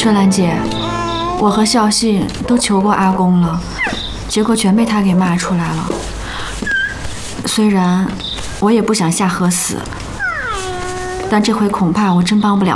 春兰姐，我和孝信都求过阿公了，结果全被他给骂出来了。虽然我也不想下河死，但这回恐怕我真帮不了